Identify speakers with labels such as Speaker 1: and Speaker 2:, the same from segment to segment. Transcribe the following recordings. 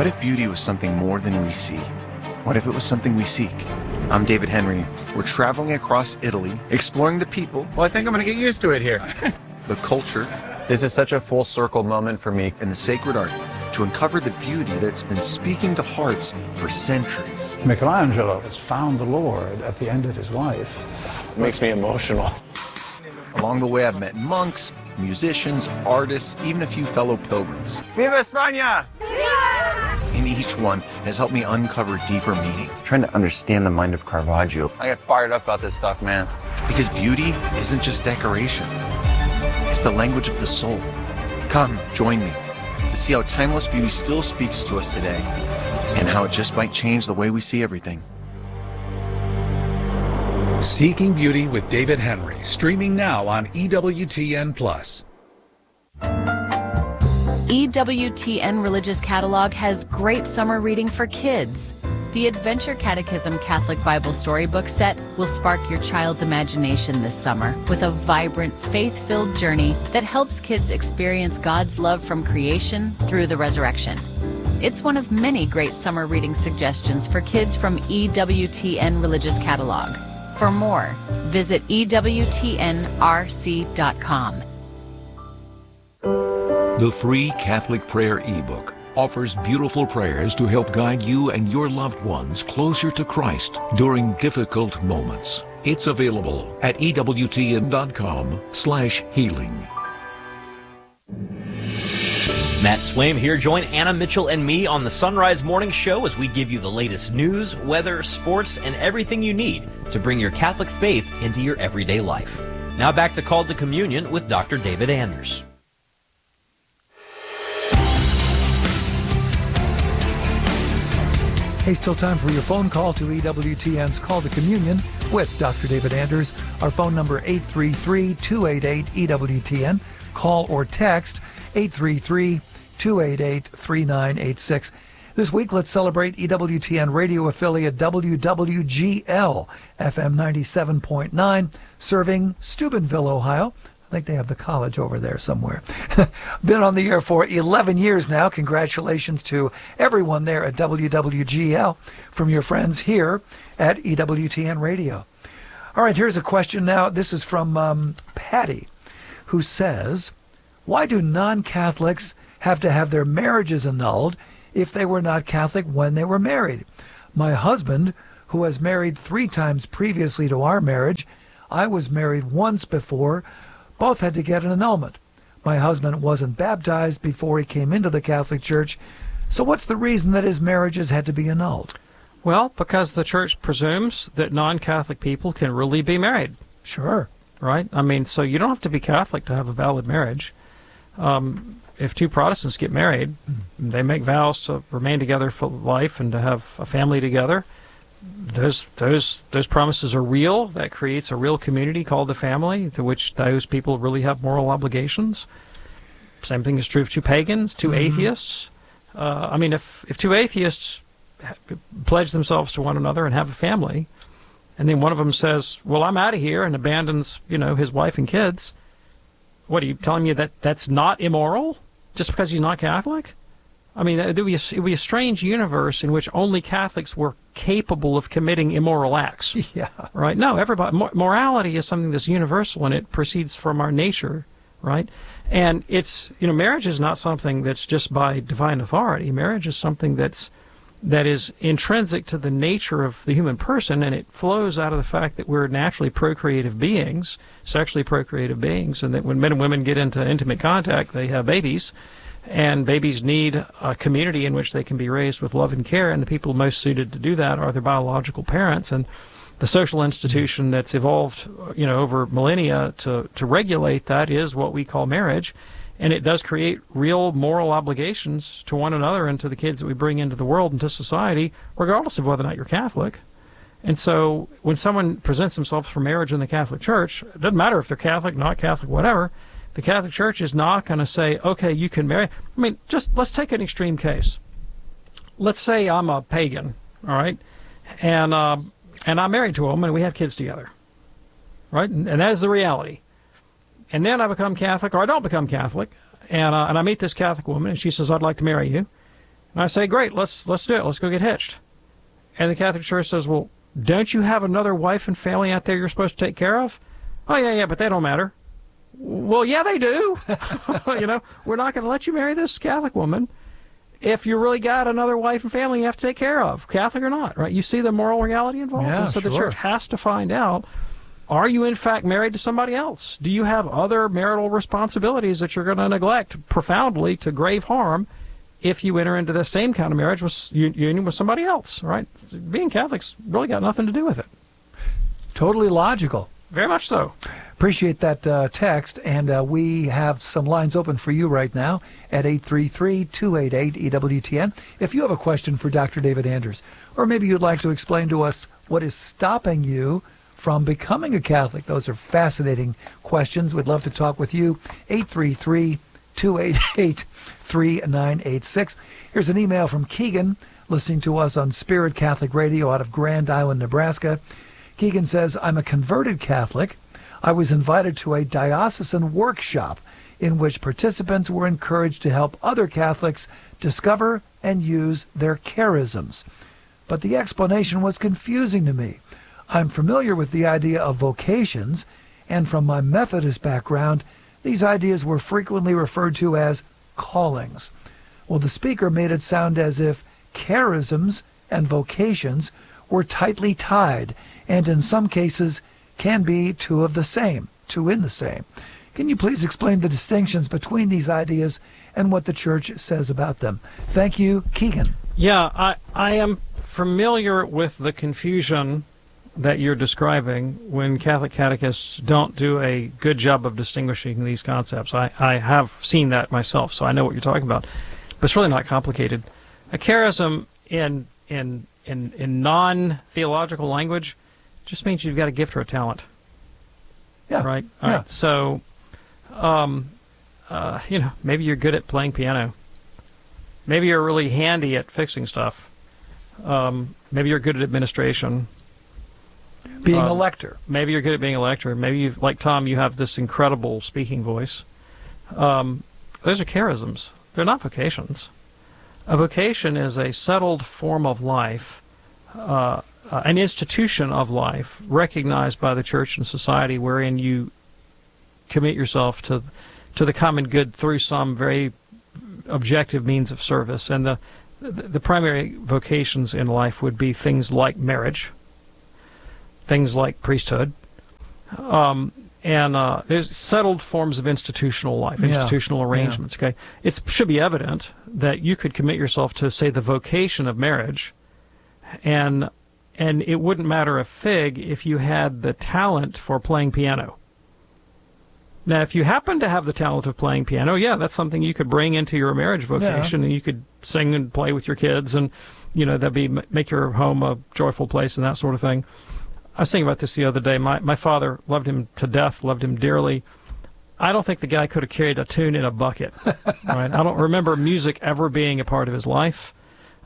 Speaker 1: What if beauty was something more than we see? What if it was something we seek? I'm David Henry. We're traveling across Italy, exploring the people.
Speaker 2: Well, I think I'm going to get used to it here.
Speaker 1: The culture. This is such a full circle moment for me. And the sacred art, to uncover the beauty that's been speaking to hearts for centuries.
Speaker 3: Michelangelo has found the Lord at the end of his life.
Speaker 2: It makes me emotional.
Speaker 1: Along the way, I've met monks, musicians, artists, even a few fellow pilgrims.
Speaker 2: Viva España!
Speaker 1: And each one has helped me uncover deeper meaning. Trying to understand the mind of Caravaggio.
Speaker 2: I get fired up about this stuff, man.
Speaker 1: Because beauty isn't just decoration. It's the language of the soul. Come, join me to see how timeless beauty still speaks to us today and how it just might change the way we see everything.
Speaker 4: Seeking Beauty with David Henry, streaming now on EWTN+.
Speaker 5: EWTN Religious Catalog has great summer reading for kids. The Adventure Catechism Catholic Bible Storybook Set will spark your child's imagination this summer with a vibrant, faith-filled journey that helps kids experience God's love from creation through the resurrection. It's one of many great summer reading suggestions for kids from EWTN Religious Catalog. For more, visit EWTNRC.com.
Speaker 6: The free Catholic Prayer ebook offers beautiful prayers to help guide you and your loved ones closer to Christ during difficult moments. It's available at EWTN.com/healing.
Speaker 7: Matt Swaim here. Join Anna Mitchell and me on the Sunrise Morning Show as we give you the latest news, weather, sports, and everything you need to bring your Catholic faith into your everyday life. Now back to Called to Communion with Dr. David Anders.
Speaker 8: Hey, still time for your phone call to EWTN's Call to Communion with Dr. David Anders. Our phone number 833-288-EWTN. Call or text 833-288-3986. This week, let's celebrate EWTN radio affiliate WWGL, FM 97.9, serving Steubenville, Ohio. I think they have the college over there somewhere. Been on the air for 11 years now. Congratulations to everyone there at WWGL from your friends here at EWTN Radio. All right, here's a question now. This is from Patty, who says, why do non-Catholics have to have their marriages annulled if they were not Catholic when they were married? My husband, who has married 3 times previously to our marriage, I was married once before, both had to get an annulment. My husband wasn't baptized before he came into the Catholic Church, so what's the reason that his marriages had to be annulled?
Speaker 9: Well, because the Church presumes that non-Catholic people can really be married.
Speaker 8: Sure.
Speaker 9: Right? I mean, so you don't have to be Catholic to have a valid marriage. If 2 Protestants get married, they make vows to remain together for life and to have a family together. Those promises are real. That creates a real community called the family, to which those people really have moral obligations. Same thing is true of 2 pagans, 2 atheists. I mean, if 2 atheists pledge themselves to one another and have a family, and then one of them says, well, I'm out of here, and abandons, his wife and kids, what, are you telling me that that's not immoral just because he's not Catholic? I mean, it would be a strange universe in which only Catholics were capable of committing immoral acts.
Speaker 8: Yeah.
Speaker 9: Right? No, everybody. Morality is something that's universal, and it proceeds from our nature, right? And it's, marriage is not something that's just by divine authority. Marriage is something that is intrinsic to the nature of the human person, and it flows out of the fact that we're naturally procreative beings, sexually procreative beings, and that when men and women get into intimate contact, they have babies. And babies need a community in which they can be raised with love and care, and the people most suited to do that are their biological parents. And the social institution that's evolved, over millennia to regulate that is what we call marriage. And it does create real moral obligations to one another and to the kids that we bring into the world and to society, regardless of whether or not you're Catholic. And so when someone presents themselves for marriage in the Catholic Church, it doesn't matter if they're Catholic, not Catholic, whatever. The Catholic Church is not going to say, okay, you can marry. I mean, just let's take an extreme case. Let's say I'm a pagan, all right, and I'm married to a woman and we have kids together, right? And that is the reality. And then I become Catholic, or I don't become Catholic, and I meet this Catholic woman, and she says, I'd like to marry you. And I say, great, let's do it. Let's go get hitched. And the Catholic Church says, well, don't you have another wife and family out there you're supposed to take care of? Oh, yeah, but they don't matter. Well, yeah, they do. We're not going to let you marry this Catholic woman if you really got another wife and family you have to take care of, Catholic or not, right? You see the moral reality involved?
Speaker 8: Yeah,
Speaker 9: and so
Speaker 8: sure.
Speaker 9: the church has to find out, are you in fact married to somebody else? Do you have other marital responsibilities that you're going to neglect profoundly to grave harm if you enter into the same kind of marriage with union with somebody else, right? Being Catholic's really got nothing to do with it.
Speaker 8: Totally logical.
Speaker 9: Very much so.
Speaker 8: Appreciate that text, and we have some lines open for you right now at 833-288-EWTN. If you have a question for Dr. David Anders, or maybe you'd like to explain to us what is stopping you from becoming a Catholic, those are fascinating questions. We'd love to talk with you. 833-288-3986. Here's an email from Keegan, listening to us on Spirit Catholic Radio out of Grand Island, Nebraska. Keegan says, I'm a converted Catholic. I was invited to a diocesan workshop in which participants were encouraged to help other Catholics discover and use their charisms. But the explanation was confusing to me. I'm familiar with the idea of vocations, and from my Methodist background, these ideas were frequently referred to as callings. Well, the speaker made it sound as if charisms and vocations were tightly tied, and in some cases can be two in the same. Can you please explain the distinctions between these ideas and what the Church says about them? Thank you, Keegan.
Speaker 9: Yeah, I am familiar with the confusion that you're describing when Catholic catechists don't do a good job of distinguishing these concepts. I have seen that myself, so I know what you're talking about. But it's really not complicated. A charism in non-theological language just means you've got a gift or a talent.
Speaker 8: Yeah.
Speaker 9: Right? All right. So, maybe you're good at playing piano. Maybe you're really handy at fixing stuff. Maybe you're good at administration.
Speaker 8: Being a lector.
Speaker 9: Maybe you're good at being a lector. Maybe, like Tom, you have this incredible speaking voice. Those are charisms. They're not vocations. A vocation is a settled form of life, an institution of life recognized by the Church and society, wherein you commit yourself to the common good through some very objective means of service. And the primary vocations in life would be things like marriage, things like priesthood, and there's settled forms of institutional life, institutional arrangements. Okay, it should be evident that you could commit yourself to, say, the vocation of marriage, and it wouldn't matter a fig if you had the talent for playing piano. Now, if you happen to have the talent of playing piano, that's something you could bring into your marriage vocation, and you could sing and play with your kids, and that'd make your home a joyful place and that sort of thing. I was thinking about this the other day. My father loved him to death, loved him dearly. I don't think the guy could have carried a tune in a bucket. Right? I don't remember music ever being a part of his life.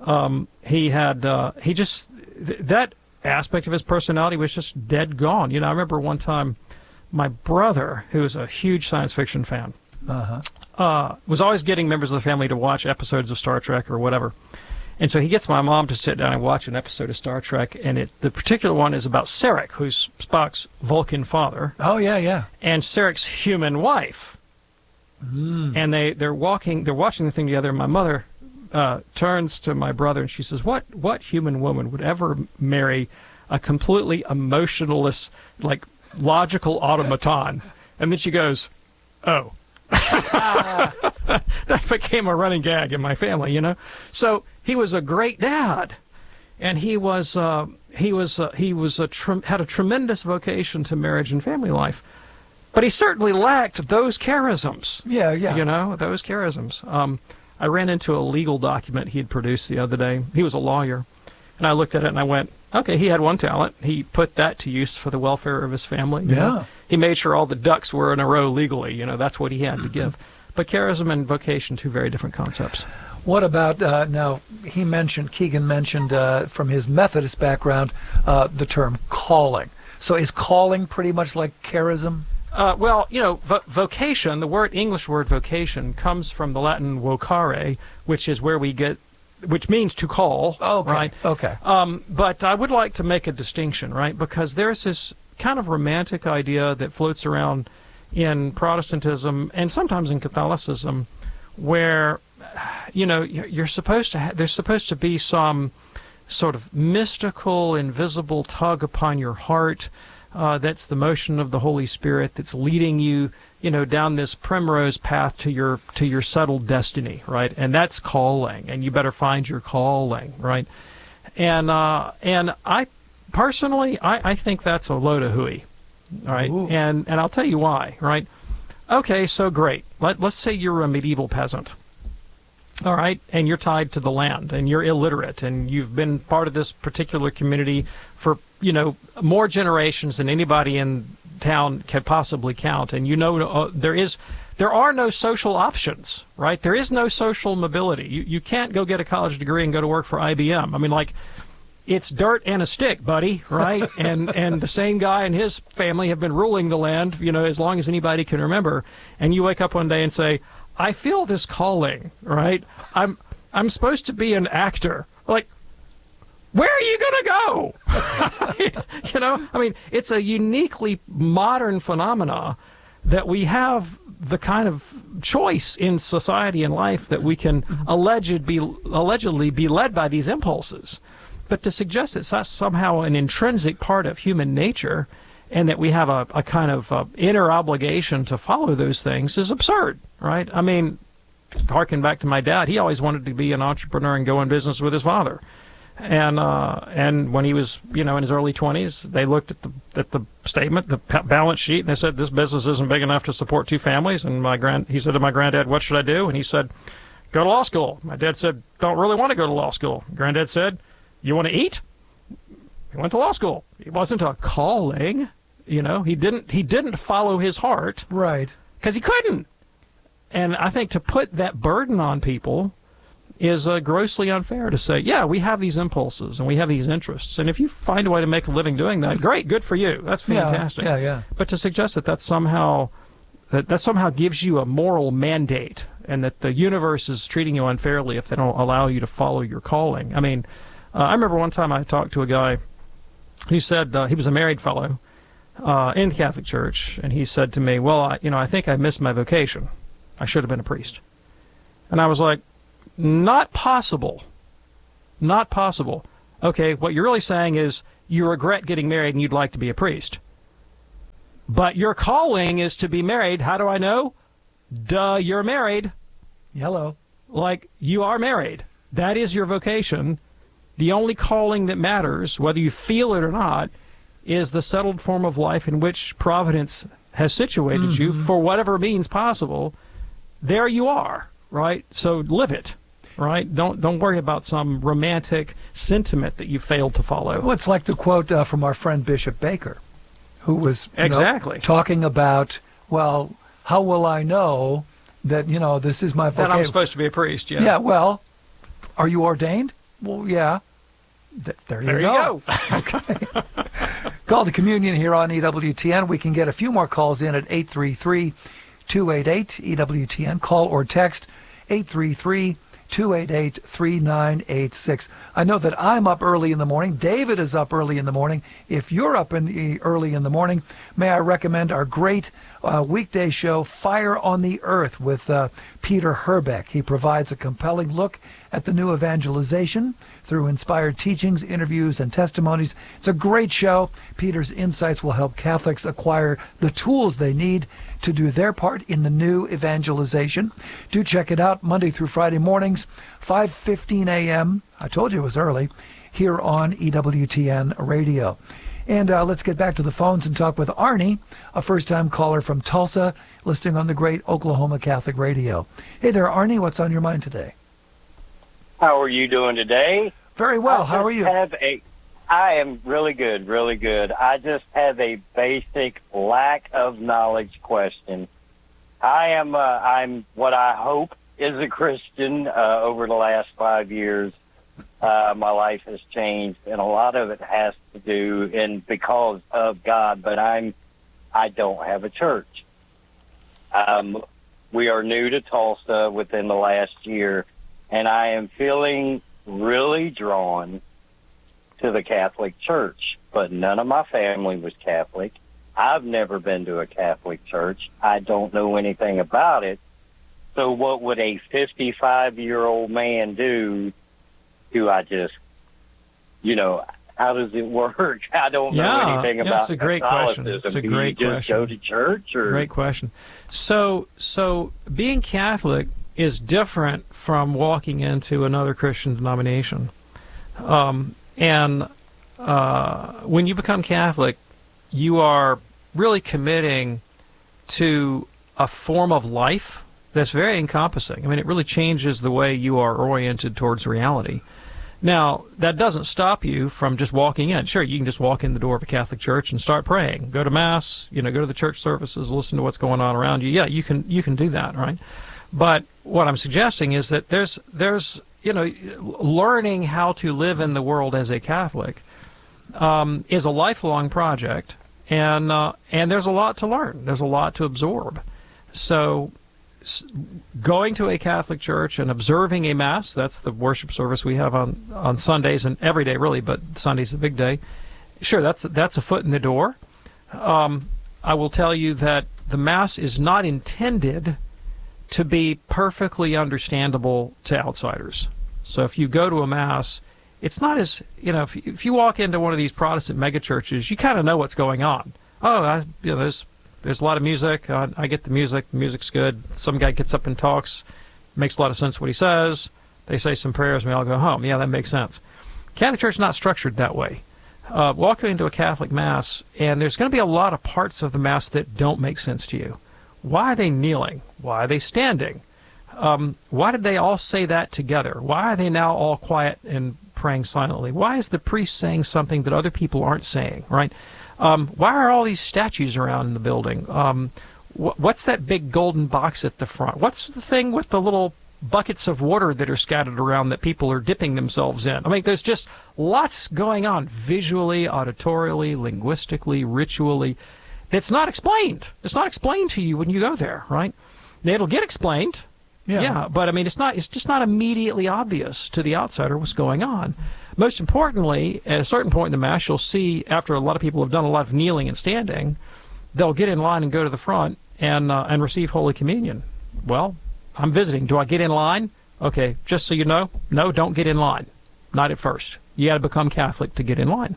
Speaker 9: That aspect of his personality was just dead gone. I remember one time my brother, who was a huge science fiction fan, was always getting members of the family to watch episodes of Star Trek or whatever. And so he gets my mom to sit down and watch an episode of Star Trek, and the particular one is about Sarek, who's Spock's Vulcan father.
Speaker 8: Oh, yeah.
Speaker 9: And Sarek's human wife. And they're watching the thing together, and my mother turns to my brother and she says, what human woman would ever marry a completely emotionless, like, logical automaton? And then she goes, oh. That became a running gag in my family, So he was a great dad, and he had a tremendous vocation to marriage and family life, but he certainly lacked those charisms.
Speaker 8: Yeah.
Speaker 9: Those charisms. I ran into a legal document he had produced the other day. He was a lawyer, and I looked at it and I went, okay, he had one talent. He put that to use for the welfare of his family. He made sure all the ducks were in a row legally. That's what he had to give. But charism and vocation, two very different concepts.
Speaker 8: What about, now, Keegan mentioned from his Methodist background, the term calling. So is calling pretty much like charism?
Speaker 9: Vocation, the English word vocation, comes from the Latin vocare, which is where we get which means to call.
Speaker 8: Okay.
Speaker 9: Right.
Speaker 8: Okay.
Speaker 9: But I would like to make a distinction, right? Because there's this kind of romantic idea that floats around in Protestantism and sometimes in Catholicism, where, you're supposed to there's supposed to be some sort of mystical, invisible tug upon your heart. That's the motion of the Holy Spirit that's leading you, down this primrose path to your settled destiny, right? And that's calling, and you better find your calling, right? And I personally, I think that's a load of hooey, all right?
Speaker 8: Ooh.
Speaker 9: And I'll tell you why, right? Okay, so great. Let's say you're a medieval peasant, all right, and you're tied to the land, and you're illiterate, and you've been part of this particular community for, more generations than anybody in town can possibly count, and there are no social options, right? There is no social mobility. You can't go get a college degree and go to work for IBM. I mean, it's dirt and a stick, buddy, right? and the same guy and his family have been ruling the land, as long as anybody can remember. And you wake up one day and say, I feel this calling, right? I'm supposed to be an actor. Like, where are you going to go? I mean, it's a uniquely modern phenomena that we have the kind of choice in society and life that we can allegedly be led by these impulses. But to suggest it's somehow an intrinsic part of human nature and that we have a kind of inner obligation to follow those things is absurd, right? I mean, harken back to my dad, he always wanted to be an entrepreneur and go in business with his father. And when he was, in his early 20s, they looked at the statement, the balance sheet, and they said, this business isn't big enough to support two families. And he said to my granddad, what should I do? And he said, go to law school. My dad said, don't really want to go to law school. Granddad said, you want to eat? He went to law school. It wasn't a calling, He didn't follow his heart.
Speaker 8: Right.
Speaker 9: Because he couldn't. And I think to put that burden on people is grossly unfair to say, yeah, we have these impulses and we have these interests, and if you find a way to make a living doing that, great, good for you. That's fantastic.
Speaker 8: Yeah.
Speaker 9: But to suggest that somehow gives you a moral mandate and that the universe is treating you unfairly if they don't allow you to follow your calling. I mean, I remember one time I talked to a guy who said he was a married fellow in the Catholic Church, and he said to me, well, I think I missed my vocation. I should have been a priest. And I was like, not possible. Not possible. Okay, what you're really saying is you regret getting married and you'd like to be a priest. But your calling is to be married. How do I know? Duh, you're married.
Speaker 8: Hello.
Speaker 9: Like, you are married. That is your vocation. The only calling that matters, whether you feel it or not, is the settled form of life in which Providence has situated you for whatever means possible. There you are, right? So live it, right? Don't worry about some romantic sentiment that you failed to follow.
Speaker 8: Well, it's like the quote from our friend Bishop Baker, who was
Speaker 9: exactly
Speaker 8: talking about, well, how will I know that, this is my vocation?
Speaker 9: That I'm supposed to be a priest, yeah.
Speaker 8: Yeah, well, are you ordained? Well, yeah. There you go. Okay. Call to communion here on EWTN. We can get a few more calls in at 833-288-EWTN. Call or text 833-288-3986. I know that I'm up early in the morning. David is up early in the morning. If you're up early in the morning, may I recommend our great weekday show, Fire on the Earth, with Peter Herbeck. He provides a compelling look at the new evangelization through inspired teachings, interviews, and testimonies. It's a great show. Peter's insights will help Catholics acquire the tools they need to do their part in the new evangelization. Do check it out Monday through Friday mornings, 5:15 a.m. I told you it was early, here on EWTN Radio. And let's get back to the phones and talk with Arnie, a first-time caller from Tulsa, listening on the great Oklahoma Catholic Radio. Hey there, Arnie. What's on your mind today?
Speaker 10: How are you doing today?
Speaker 8: Very well. How are you?
Speaker 10: I am really good, really good. I just have a basic lack of knowledge question. I'm what I hope is a Christian over the last 5 years. My life has changed, and a lot of it has to do and because of God, but I don't have a church. We are new to Tulsa within the last year, and I am feeling really drawn to the Catholic Church, but none of my family was Catholic. I've never been to a Catholic church. I don't know anything about it. So what would a 55-year-old man do? Do I just, how does it work? I don't know anything about
Speaker 9: it's a great question. It's a great
Speaker 10: question. Do you just go to church? Or?
Speaker 9: Great question. So being Catholic is different from walking into another Christian denomination. And when you become Catholic, you are really committing to a form of life that's very encompassing. I mean, it really changes the way you are oriented towards reality. Now, that doesn't stop you from just walking in. Sure, you can just walk in the door of a Catholic church and start praying, go to Mass, go to the church services, listen to what's going on around you. Yeah, you can do that, right? But what I'm suggesting is that there's learning how to live in the world as a Catholic is a lifelong project, and there's a lot to learn. There's a lot to absorb. So going to a Catholic church and observing a Mass, that's the worship service we have on Sundays and every day really, but Sunday's a big day. Sure, that's a foot in the door. I will tell you that the Mass is not intended to be perfectly understandable to outsiders. So if you go to a Mass, it's not as, if you walk into one of these Protestant megachurches, you kind of know what's going on. Oh, there's a lot of music. I get the music. The music's good. Some guy gets up and talks. Makes a lot of sense what he says. They say some prayers and we all go home. Yeah, that makes sense. Catholic Church is not structured that way. Walk into a Catholic Mass, and there's going to be a lot of parts of the Mass that don't make sense to you. Why are they kneeling? Why are they standing? Why did they all say that together? Why are they now all quiet and praying silently? Why is the priest saying something that other people aren't saying, right? Why are all these statues around in the building? What's that big golden box at the front? What's the thing with the little buckets of water that are scattered around that people are dipping themselves in? I mean, there's just lots going on visually, auditorially, linguistically, ritually. It's not explained. It's not explained to you when you go there, right? Now, it'll get explained. Yeah, but I mean, it's just not immediately obvious to the outsider what's going on. Most importantly, at a certain point in the Mass, you'll see, after a lot of people have done a lot of kneeling and standing, they'll get in line and go to the front and receive Holy Communion. Well, I'm visiting. Do I get in line? Okay, just so you know, no, don't get in line. Not at first. You got to become Catholic to get in line.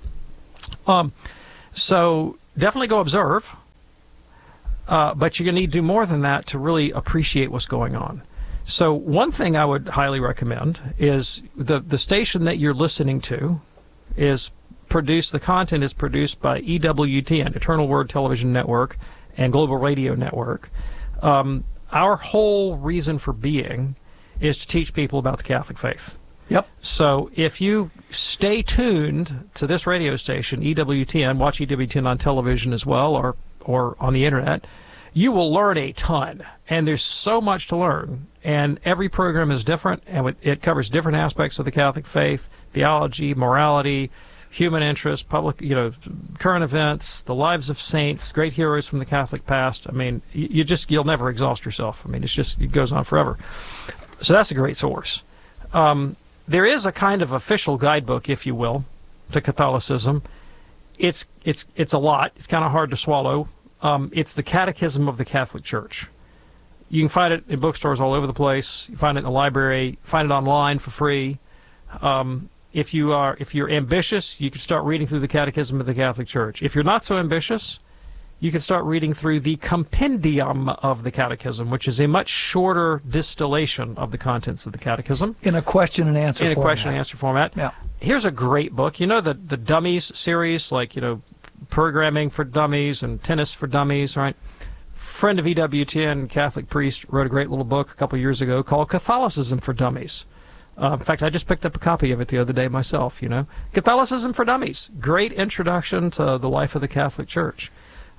Speaker 9: So definitely go observe, but you're going to need to do more than that to really appreciate what's going on. So one thing I would highly recommend is the station that you're listening to is produced, the content is produced by EWTN, Eternal Word Television Network, and Global Radio Network. Our whole reason for being is to teach people about the Catholic faith.
Speaker 8: Yep.
Speaker 9: So if you stay tuned to this radio station, EWTN, watch EWTN on television as well, or on the internet, you will learn a ton. And there's so much to learn. And every program is different, and it covers different aspects of the Catholic faith: theology, morality, human interest, public, current events, the lives of saints, great heroes from the Catholic past. I mean, you'll never exhaust yourself. I mean, it goes on forever. So that's a great source. There is a kind of official guidebook, if you will, to Catholicism. It's a lot. It's kind of hard to swallow. It's the Catechism of the Catholic Church. You can find it in bookstores all over the place. You find it in the library. Find it online for free. If you're ambitious, you can start reading through the Catechism of the Catholic Church. If you're not so ambitious, you can start reading through the Compendium of the Catechism, which is a much shorter distillation of the contents of the Catechism.
Speaker 8: In a question and answer format.
Speaker 9: In a question and answer format.
Speaker 8: Yeah.
Speaker 9: Here's a great book. You know the Dummies series, like, Programming for Dummies and Tennis for Dummies, right? Friend of EWTN, Catholic priest, wrote a great little book a couple years ago called Catholicism for Dummies. In fact, I just picked up a copy of it the other day myself, Catholicism for Dummies. Great introduction to the life of the Catholic Church.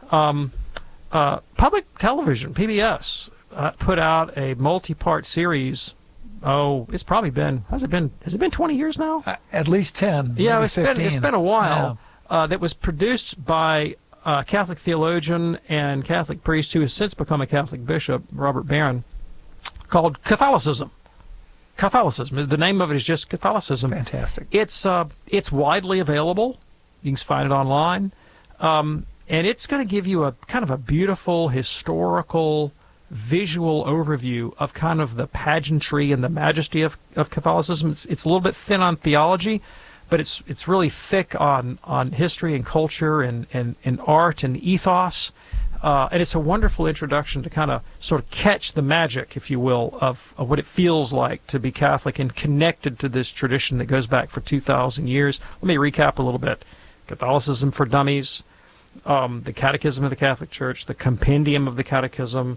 Speaker 9: Public television, PBS, put out a multi-part series. Oh, it's probably been, has it been 20 years now?
Speaker 8: At least 10.
Speaker 9: Yeah,
Speaker 8: it's
Speaker 9: been a while. Yeah. That was produced by a Catholic theologian and Catholic priest who has since become a Catholic bishop, Robert Barron, called Catholicism. Catholicism. The name of it is just Catholicism.
Speaker 8: Fantastic.
Speaker 9: It's widely available. You can find it online. And it's going to give you a kind of a beautiful historical visual overview of kind of the pageantry and the majesty of Catholicism. It's a little bit thin on theology, but it's really thick on history and culture and art and ethos. And it's a wonderful introduction to kind of sort of catch the magic, if you will, of what it feels like to be Catholic and connected to this tradition that goes back for 2,000 years. Let me recap a little bit. Catholicism for Dummies, the Catechism of the Catholic Church, the Compendium of the Catechism,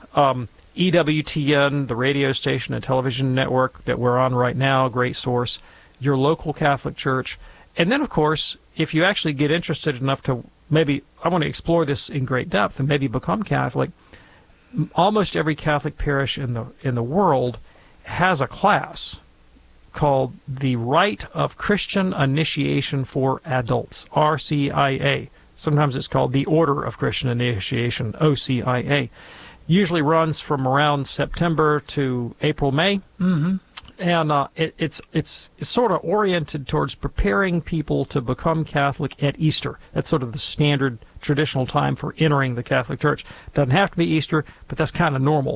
Speaker 9: EWTN, the radio station and television network that we're on right now, great source, your local Catholic church. And then, of course, if you actually get interested enough to maybe, I want to explore this in great depth and maybe become Catholic, almost every Catholic parish in the world has a class called the Rite of Christian Initiation for Adults, RCIA. Sometimes it's called the Order of Christian Initiation, OCIA. Usually runs from around September to April, May. Mm-hmm. And it's sort of oriented towards preparing people to become Catholic at Easter. That's sort of the standard traditional time for entering the Catholic Church. Doesn't have to be Easter, but that's kind of normal.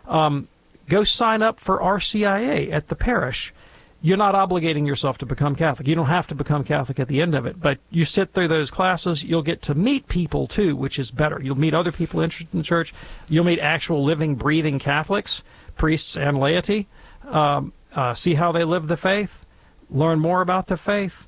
Speaker 9: Go sign up for RCIA at the parish. You're not obligating yourself to become Catholic. You don't have to become Catholic at the end of it, but you sit through those classes. You'll get to meet people, too, which is better. You'll meet other people interested in church. You'll meet actual living, breathing Catholics, priests and laity. See how they live the faith, learn more about the faith.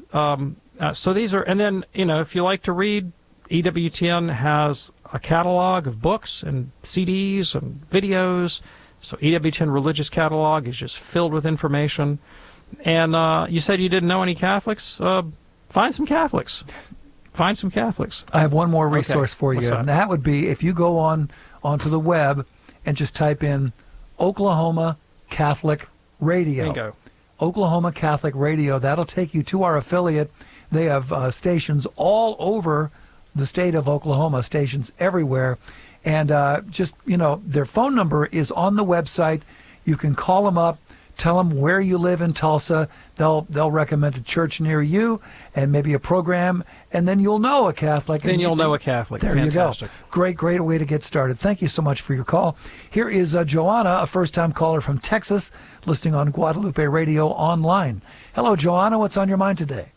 Speaker 9: So these are, and then, if you like to read, EWTN has a catalog of books and CDs and videos. So EWTN Religious Catalog is just filled with information. And you said you didn't know any Catholics? Find some Catholics. Find some Catholics.
Speaker 8: I have one more resource for you.
Speaker 9: That?
Speaker 8: And that would be if you go onto the web and just type in Oklahoma Catholic Radio.
Speaker 9: Bingo.
Speaker 8: Oklahoma Catholic Radio. That'll take you to our affiliate. They have stations all over the state of Oklahoma, stations everywhere. And their phone number is on the website. You can call them up, tell them where you live in Tulsa. They'll recommend a church near you and maybe a program, and then you'll know a Catholic.
Speaker 9: Then you'll know a Catholic.
Speaker 8: There
Speaker 9: Fantastic.
Speaker 8: You go. Great way to get started. Thank you so much for your call. Here is Joanna, a first-time caller from Texas, listening on Guadalupe Radio Online. Hello, Joanna. What's on your mind today?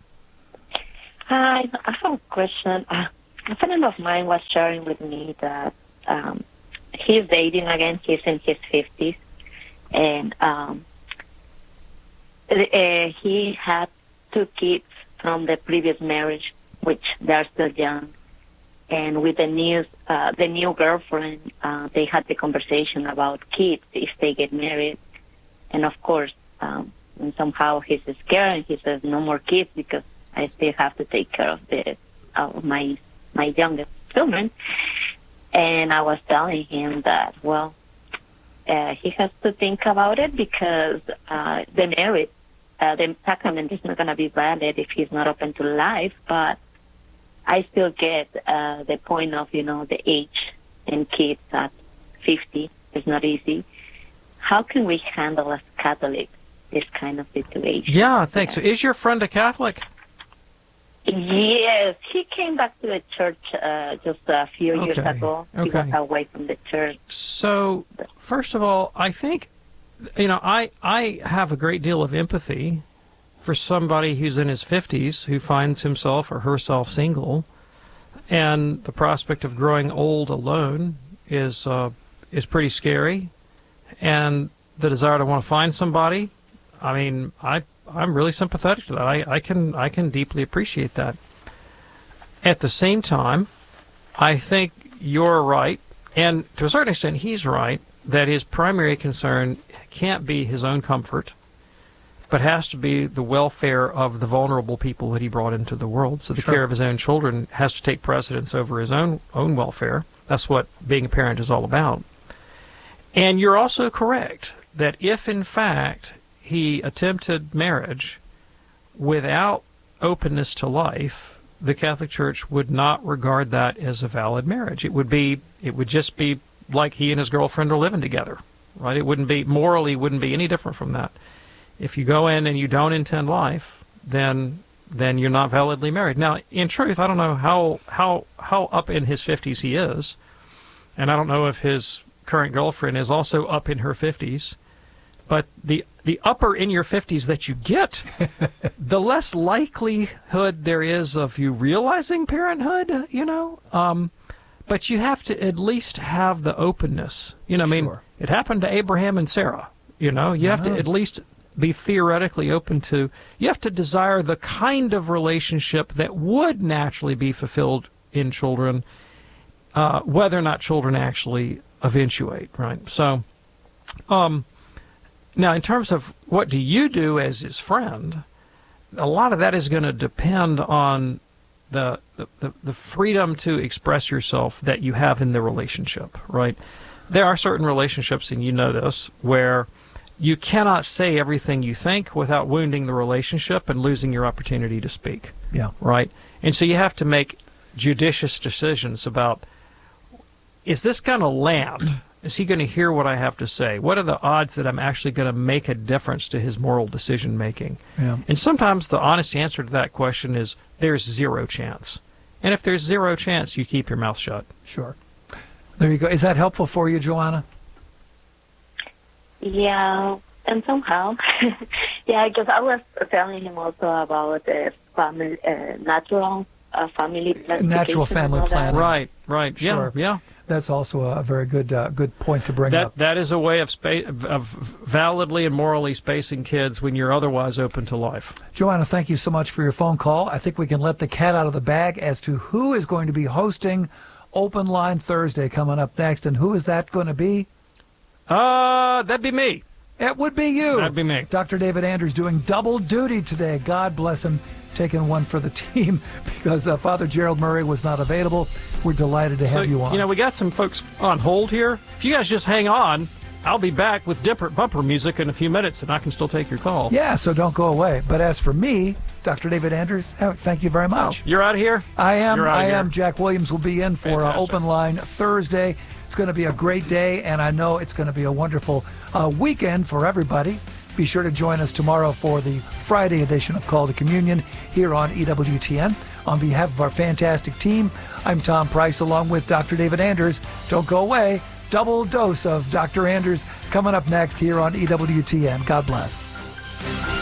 Speaker 11: Hi. I have a question. A friend of mine was sharing with me that he's dating again. He's in his 50s. And he had 2 kids from the previous marriage, which they're still young. And with the new girlfriend, they had the conversation about kids if they get married. And of course, and somehow he's scared and he says, no more kids because I still have to take care of my youngest children. And I was telling him that, well, he has to think about it because the sacrament is not going to be valid if he's not open to life. But I still get the point of, the age and kids at 50 is not easy. How can we handle as Catholics this kind of situation?
Speaker 9: Yeah, thanks. So is your friend a Catholic?
Speaker 11: Yes, he came back to the church just a few years ago. He was away from the church.
Speaker 9: So, first of all, I think, I have a great deal of empathy for somebody who's in his 50s who finds himself or herself single, and the prospect of growing old alone is pretty scary, and the desire to want to find somebody, I'm really sympathetic to that. I can deeply appreciate that. At the same time, I think you're right, and to a certain extent he's right, that his primary concern can't be his own comfort, but has to be the welfare of the vulnerable people that he brought into the world. So the care of his own children has to take precedence over his own welfare. That's what being a parent is all about. And you're also correct that if, in fact, he attempted marriage without openness to life, the Catholic Church would not regard that as a valid marriage. It would just be like he and his girlfriend are living together. right? It wouldn't be any different from that. If you go in and you don't intend life, then you're not validly married. Now, in truth, I don't know how up in his 50s he is, and I don't know if his current girlfriend is also up in her 50s. But the upper in your 50s that you get, the less likelihood there is of you realizing parenthood, But you have to at least have the openness. I mean, it happened to Abraham and Sarah. You have to at least be theoretically open to. You have to desire the kind of relationship that would naturally be fulfilled in children, whether or not children actually eventuate, right? So, now, in terms of what do you do as his friend, a lot of that is going to depend on the freedom to express yourself that you have in the relationship, right? There are certain relationships, and you know this, where you cannot say everything you think without wounding the relationship and losing your opportunity to speak.
Speaker 8: Yeah.
Speaker 9: Right? And so you have to make judicious decisions about, is this going to land? Is he going to hear what I have to say? What are the odds that I'm actually going to make a difference to his moral decision making?
Speaker 8: Yeah.
Speaker 9: And sometimes the honest answer to that question is there's zero chance. And if there's zero chance, you keep your mouth shut.
Speaker 8: Sure. There you go. Is that helpful for you, Joanna?
Speaker 11: Yeah, and somehow. Yeah, because I was telling him also about the family, natural family planning.
Speaker 8: Natural family planning.
Speaker 9: Right.
Speaker 8: Sure.
Speaker 9: Yeah.
Speaker 8: That's also a very good point to bring up.
Speaker 9: That is a way of validly and morally spacing kids when you're otherwise open to life.
Speaker 8: Joanna, thank you so much for your phone call. I think we can let the cat out of the bag as to who is going to be hosting Open Line Thursday coming up next. And who is that going to be?
Speaker 9: That'd be me.
Speaker 8: It would be you.
Speaker 9: That'd be me.
Speaker 8: Dr. David Anders doing double duty today. God bless him. Taking one for the team because Father Gerald Murray was not available. We're delighted to have you on.
Speaker 9: We got some folks on hold here. If you guys just hang on, I'll be back with different bumper music in a few minutes, and I can still take your call.
Speaker 8: Yeah, so don't go away. But as for me, Dr. David Anders, thank you very much.
Speaker 9: You're out of here?
Speaker 8: I am. Jack Williams will be in for Open Line Thursday. It's going to be a great day, and I know it's going to be a wonderful weekend for everybody. Be sure to join us tomorrow for the Friday edition of Call to Communion here on EWTN. On behalf of our fantastic team, I'm Tom Price along with Dr. David Anders. Don't go away. Double dose of Dr. Anders coming up next here on EWTN. God bless.